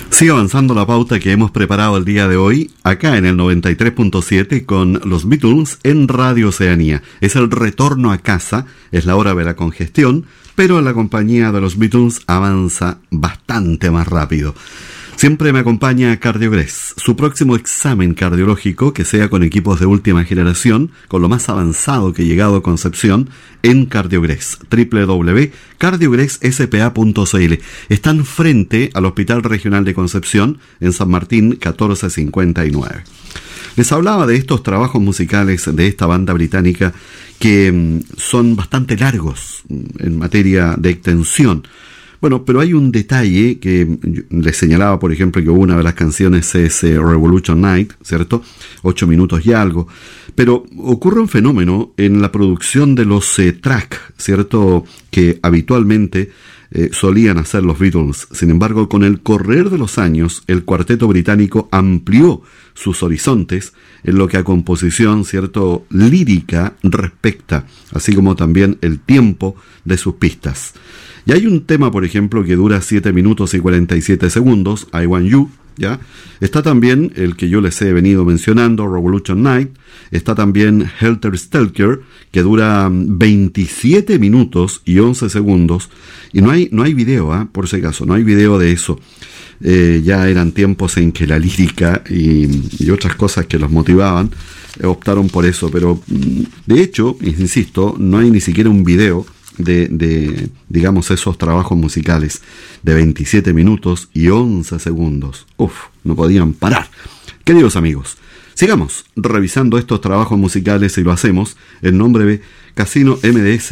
Sigue avanzando la pauta que hemos preparado el día de hoy, acá en el 93.7 con los Beatles en Radio Oceanía. Es el retorno a casa, es la hora de la congestión, pero la compañía de los Beatles avanza bastante más rápido. Siempre me acompaña Cardiogres, su próximo examen cardiológico que sea con equipos de última generación, con lo más avanzado que ha llegado a Concepción, en Cardiogres, www.cardiogresSPA.cl. Están frente al Hospital Regional de Concepción, en San Martín 1459. Les hablaba de estos trabajos musicales de esta banda británica que son bastante largos en materia de extensión. Bueno, pero hay un detalle que les señalaba, por ejemplo, que una de las canciones es Revolution Night, ¿cierto? 8 minutos y algo. Pero ocurre un fenómeno en la producción de los track, ¿cierto? Que habitualmente solían hacer los Beatles. Sin embargo, con el correr de los años, el cuarteto británico amplió sus horizontes en lo que a composición, ¿cierto?, lírica respecta, así como también el tiempo de sus pistas. Y hay un tema, por ejemplo, que dura 7 minutos y 47 segundos, I Want You, ¿ya? Está también el que yo les he venido mencionando, Revolution Night. Está también Helter Skelter, que dura 27 minutos y 11 segundos. Y no hay video, por si acaso, no hay video de eso. Ya eran tiempos en que la lírica y otras cosas que los motivaban optaron por eso. Pero, de hecho, insisto, no hay ni siquiera un video de digamos, esos trabajos musicales de 27 minutos y 11 segundos. No podían parar. Queridos amigos, sigamos revisando estos trabajos musicales y lo hacemos en nombre de Casino MDS.